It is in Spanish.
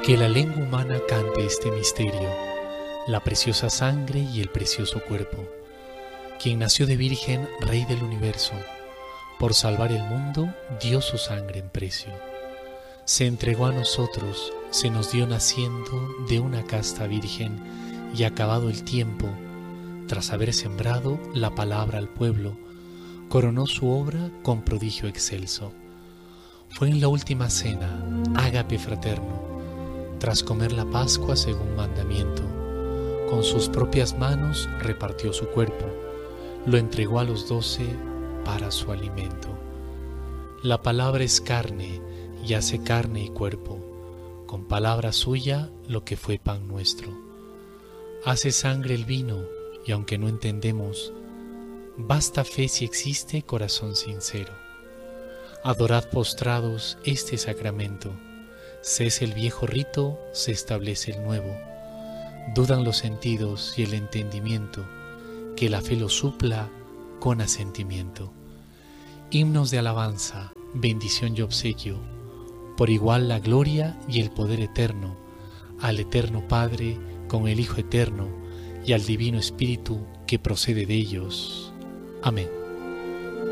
Que la lengua humana cante este misterio, la preciosa sangre y el precioso cuerpo. Quien nació de virgen, Rey del universo, por salvar el mundo dio su sangre en precio. Se entregó a nosotros, se nos dio naciendo de una casta virgen, y acabado el tiempo, tras haber sembrado la palabra al pueblo, coronó su obra con prodigio excelso. Fue en la última cena, ágape fraterno, tras comer la Pascua según mandamiento, con sus propias manos repartió su cuerpo, lo entregó a los 12 para su alimento. La palabra es carne y hace carne y cuerpo, con palabra suya lo que fue pan nuestro. Hace sangre el vino y aunque no entendemos, basta fe si existe corazón sincero. Adorad postrados este sacramento. Cese el viejo rito, se establece el nuevo. Dudan los sentidos y el entendimiento, que la fe lo supla con asentimiento. Himnos de alabanza, bendición y obsequio, por igual la gloria y el poder eterno, al eterno Padre con el Hijo eterno y al Divino Espíritu que procede de ellos. Amén.